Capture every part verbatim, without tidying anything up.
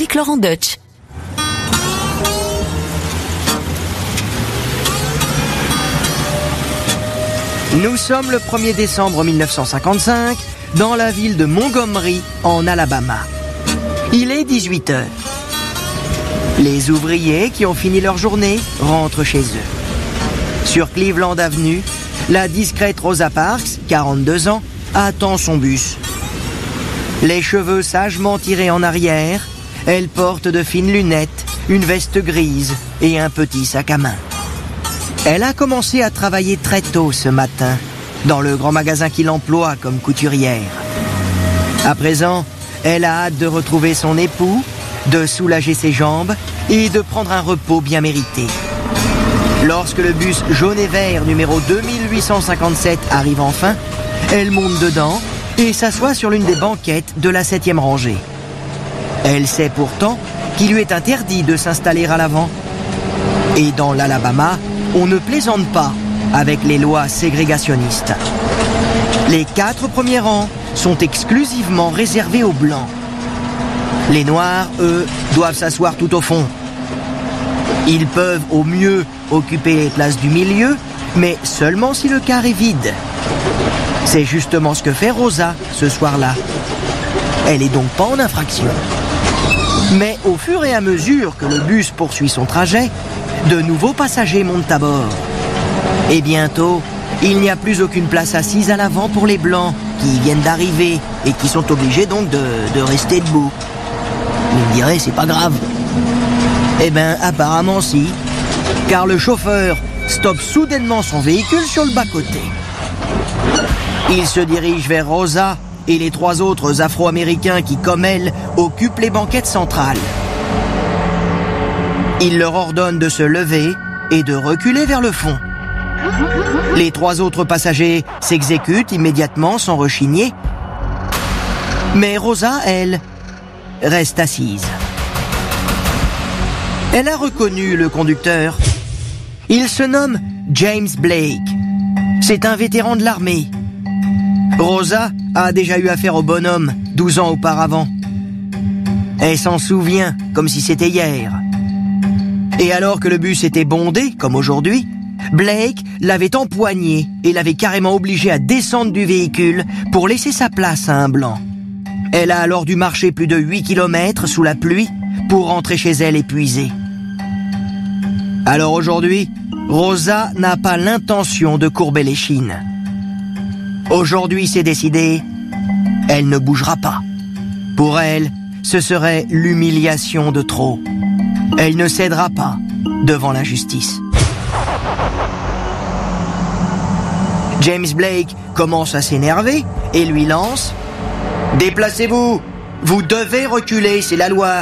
avec Laurent Deutsch. Nous sommes le premier décembre mille neuf cent cinquante-cinq, dans la ville de Montgomery, en Alabama. Il est dix-huit heures. Les ouvriers qui ont fini leur journée rentrent chez eux. Sur Cleveland Avenue, la discrète Rosa Parks, quarante-deux ans, attend son bus. Les cheveux sagement tirés en arrière, elle porte de fines lunettes, une veste grise et un petit sac à main. Elle a commencé à travailler très tôt ce matin, dans le grand magasin qui l'emploie comme couturière. À présent, elle a hâte de retrouver son époux, de soulager ses jambes et de prendre un repos bien mérité. Lorsque le bus jaune et vert numéro deux mille huit cent cinquante-sept arrive enfin, elle monte dedans et s'assoit sur l'une des banquettes de la septième rangée. Elle sait pourtant qu'il lui est interdit de s'installer à l'avant. Et dans l'Alabama, on ne plaisante pas avec les lois ségrégationnistes. Les quatre premiers rangs sont exclusivement réservés aux Blancs. Les Noirs, eux, doivent s'asseoir tout au fond. Ils peuvent au mieux occuper les places du milieu, mais seulement si le car est vide. C'est justement ce que fait Rosa ce soir-là. Elle est donc pas en infraction. Mais au fur et à mesure que le bus poursuit son trajet, de nouveaux passagers montent à bord. Et bientôt, il n'y a plus aucune place assise à l'avant pour les Blancs qui viennent d'arriver et qui sont obligés donc de, de rester debout. Vous me direz, c'est pas grave. Eh ben, apparemment si, car le chauffeur stoppe soudainement son véhicule sur le bas-côté. Il se dirige vers Rosa et les trois autres Afro-Américains qui, comme elle, occupent les banquettes centrales. Il leur ordonne de se lever et de reculer vers le fond. Les trois autres passagers s'exécutent immédiatement sans rechigner. Mais Rosa, elle, reste assise. Elle a reconnu le conducteur. Il se nomme James Blake. C'est un vétéran de l'armée. Rosa a déjà eu affaire au bonhomme douze ans auparavant. Elle s'en souvient comme si c'était hier. Et alors que le bus était bondé, comme aujourd'hui, Blake l'avait empoigné et l'avait carrément obligé à descendre du véhicule pour laisser sa place à un Blanc. Elle a alors dû marcher plus de huit kilomètres sous la pluie pour rentrer chez elle épuisée. Alors aujourd'hui, Rosa n'a pas l'intention de courber l'échine. Aujourd'hui, c'est décidé, elle ne bougera pas. Pour elle, ce serait l'humiliation de trop. Elle ne cédera pas devant l'injustice. James Blake commence à s'énerver et lui lance « Déplacez-vous, vous devez reculer, c'est la loi !»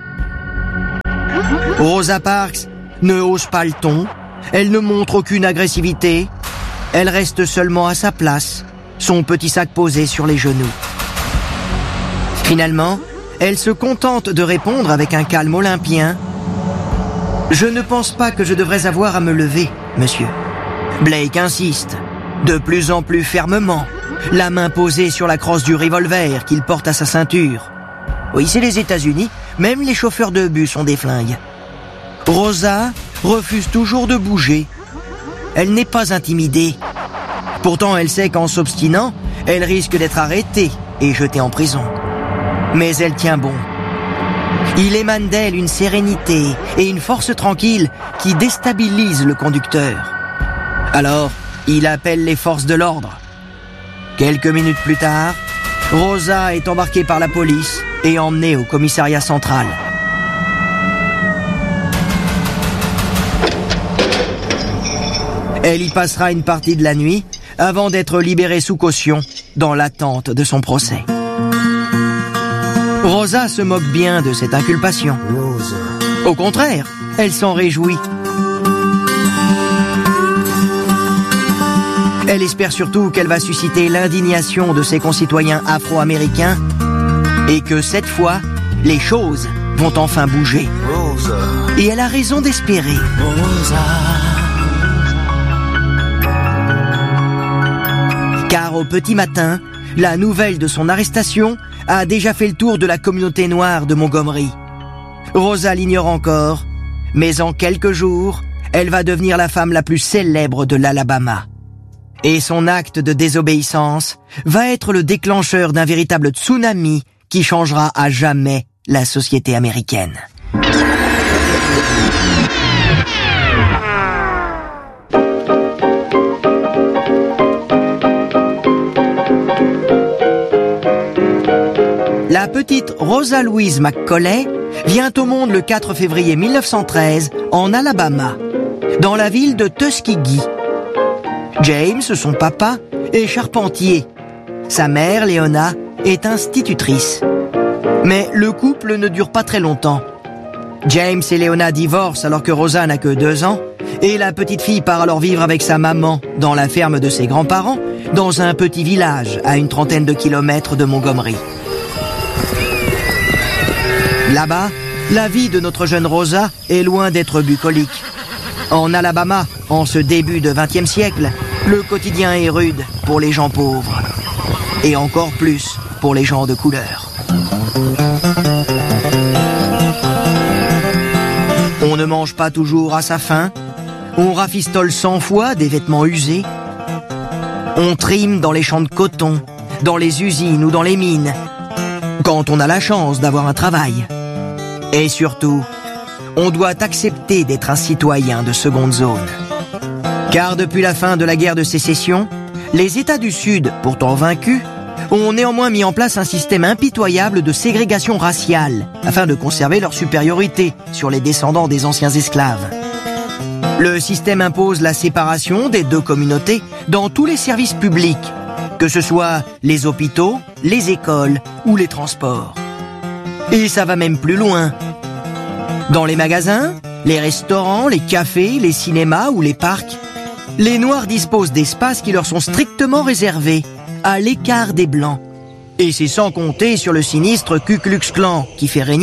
Rosa Parks ne hausse pas le ton, elle ne montre aucune agressivité, elle reste seulement à sa place, son petit sac posé sur les genoux. Finalement, elle se contente de répondre avec un calme olympien. « Je ne pense pas que je devrais avoir à me lever, monsieur. » Blake insiste, de plus en plus fermement, la main posée sur la crosse du revolver qu'il porte à sa ceinture. Oui, c'est les États-Unis, même les chauffeurs de bus ont des flingues. Rosa refuse toujours de bouger. Elle n'est pas intimidée. Pourtant, elle sait qu'en s'obstinant, elle risque d'être arrêtée et jetée en prison. Mais elle tient bon. Il émane d'elle une sérénité et une force tranquille qui déstabilisent le conducteur. Alors, il appelle les forces de l'ordre. Quelques minutes plus tard, Rosa est embarquée par la police et emmenée au commissariat central. Elle y passera une partie de la nuit avant d'être libérée sous caution dans l'attente de son procès. Rosa se moque bien de cette inculpation. Au contraire, elle s'en réjouit. Elle espère surtout qu'elle va susciter l'indignation de ses concitoyens afro-américains et que cette fois, les choses vont enfin bouger. Rosa. Et elle a raison d'espérer. Rosa. Car au petit matin, la nouvelle de son arrestation a déjà fait le tour de la communauté noire de Montgomery. Rosa l'ignore encore, mais en quelques jours, elle va devenir la femme la plus célèbre de l'Alabama. Et son acte de désobéissance va être le déclencheur d'un véritable tsunami qui changera à jamais la société américaine. La petite Rosa Louise McCauley vient au monde le quatre février mille neuf cent treize en Alabama, dans la ville de Tuskegee. James, son papa, est charpentier. Sa mère, Léona, est institutrice. Mais le couple ne dure pas très longtemps. James et Léona divorcent alors que Rosa n'a que deux ans, et la petite fille part alors vivre avec sa maman dans la ferme de ses grands-parents, dans un petit village à une trentaine de kilomètres de Montgomery. Là-bas, la vie de notre jeune Rosa est loin d'être bucolique. En Alabama, en ce début de vingtième siècle, le quotidien est rude pour les gens pauvres. Et encore plus pour les gens de couleur. On ne mange pas toujours à sa faim. On rafistole cent fois des vêtements usés. On trime dans les champs de coton, dans les usines ou dans les mines, quand on a la chance d'avoir un travail. Et surtout, on doit accepter d'être un citoyen de seconde zone. Car depuis la fin de la guerre de sécession, les États du Sud, pourtant vaincus, ont néanmoins mis en place un système impitoyable de ségrégation raciale afin de conserver leur supériorité sur les descendants des anciens esclaves. Le système impose la séparation des deux communautés dans tous les services publics, que ce soit les hôpitaux, les écoles ou les transports. Et ça va même plus loin. Dans les magasins, les restaurants, les cafés, les cinémas ou les parcs, les Noirs disposent d'espaces qui leur sont strictement réservés, à l'écart des Blancs. Et c'est sans compter sur le sinistre Ku Klux Klan qui fait régner